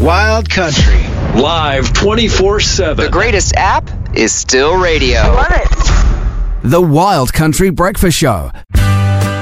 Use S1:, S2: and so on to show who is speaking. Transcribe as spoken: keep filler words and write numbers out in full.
S1: Wild Country.
S2: Live twenty-four seven.
S3: The greatest app is still radio.
S4: Love it.
S5: The Wild Country Breakfast Show.